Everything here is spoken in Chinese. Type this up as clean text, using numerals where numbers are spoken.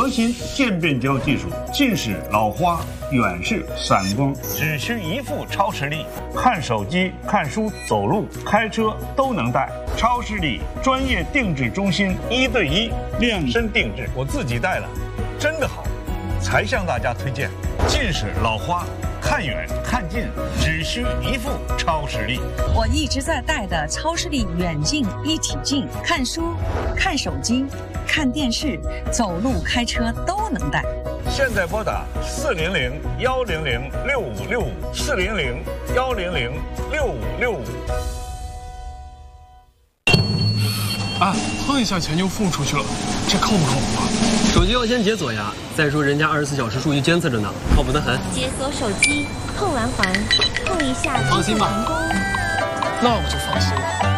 革新渐变焦技术，近视、老花、远视、散光，只需一副超视力，看手机、看书、走路、开车都能戴。超视力专业定制中心，1对1量身定制，我自己戴了，真的好，才向大家推荐。近视、老花，看远看近，只需一副超视力。 我一直在戴的超视力远近一体镜，看书、看手机、看电视、走路、开车都能戴。 现在拨打400-100-6565，400-100-6565。 啊，碰一下钱就付出去了，这靠不靠谱啊？ 手机要先解锁呀，再说人家24小时数据监测着呢，靠谱得很。 解锁手机，碰完环，碰一下， 放心吧， 成功。 那我就放心了。